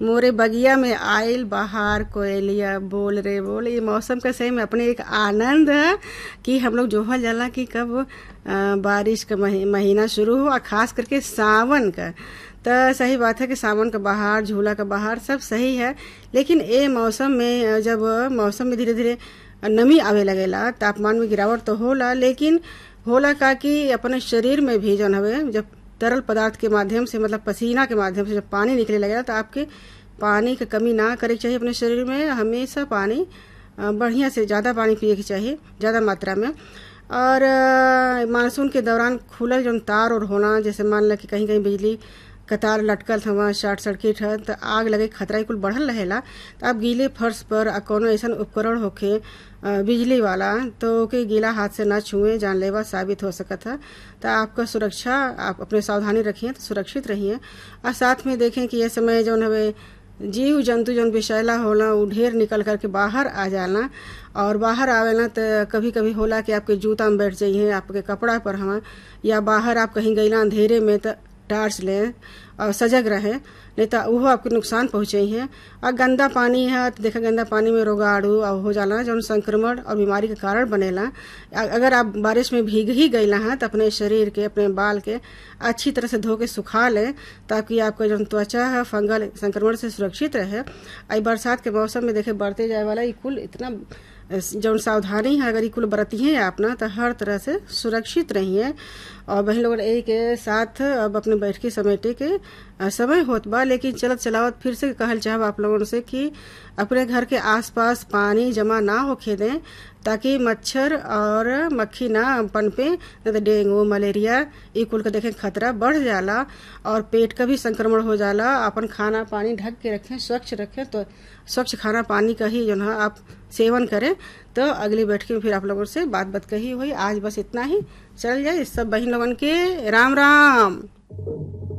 मोरे बगिया में आयल बहार कोयलिया बोल रे बोल। ये मौसम का सही में अपने एक आनंद है कि हम लोग जोहल जाला कि कब बारिश का महीना शुरू हो, और खास करके सावन का। तो सही बात है कि सावन का बहार, झूला का बहार सब सही है, लेकिन ये मौसम में जब मौसम में धीरे धीरे नमी आवे लगेला, तापमान में गिरावट तो होला, लेकिन होला का कि अपने शरीर में भी जौन हवे जब तरल पदार्थ के माध्यम से, मतलब पसीना के माध्यम से जब पानी निकले लगेगा, तो आपके पानी की कमी ना करे चाहिए। अपने शरीर में हमेशा पानी बढ़िया से ज़्यादा पानी पिए के चाहिए, ज़्यादा मात्रा में। और मानसून के दौरान खुलल जौन तार और होना, जैसे मान लो कि कहीं कहीं बिजली का तार लटकल था, शॉर्ट सर्किट है, तो आग लगे खतरा कुल बढ़ल रहेला। तो आप गीले फर्श पर कोनो ऐसा उपकरण होखे बिजली वाला, तो ओके गीला हाथ से ना छुएं, जानलेवा साबित हो सकता है। तो आपका सुरक्षा, आप अपने सावधानी रखिए तो सुरक्षित रहिए। और साथ में देखें कि ये समय जौन हवे जीव जंतु जौन विषैला होला उ ढेर निकल करके बाहर आ जाना, और बाहर आवेला तो कभी कभी होला कि आपके जूता में बैठ जाइए, आपके कपड़ा पर हम, या बाहर आप कहीं गईला अंधेरे में तो टार्च लें और सजग रहें, नहीं तो वो आपको नुकसान पहुँचे हैं। और गंदा पानी है तो देखा, गंदा पानी में रोगाणु हो जाला जौन संक्रमण और बीमारी के कारण बनेला। अगर आप बारिश में भीग ही गईला हैं तो अपने शरीर के, अपने बाल के अच्छी तरह से धो के सुखा लें, ताकि आपका जो त्वचा है फंगल संक्रमण से सुरक्षित रहे। बरसात के मौसम में देखे बढ़ते जाए वाला ये कुल इतना जौन सावधानी है, अगर ये कुल बरती हैं आप ना, तो हर तरह से सुरक्षित रहिए। और बहन लोग एक साथ अब अपने बैठकी समेटे के समय होत बा, लेकिन चलत चलावत फिर से कहल चाहब आप लोगों से कि अपने घर के आसपास पानी जमा ना होके दें, ताकि मच्छर और मक्खी ना पनपे, नहीं तो डेंगू मलेरिया ये कुल का देखें खतरा बढ़ जाला, और पेट का भी संक्रमण हो जाला। अपन खाना पानी ढक के रखें, स्वच्छ रखें, तो स्वच्छ खाना पानी का ही जो है आप सेवन करें। तो अगली बैठकी में फिर आप लोगों से बात कही हुई। आज बस इतना ही, चल जाए। सब बहन लोगन के राम राम।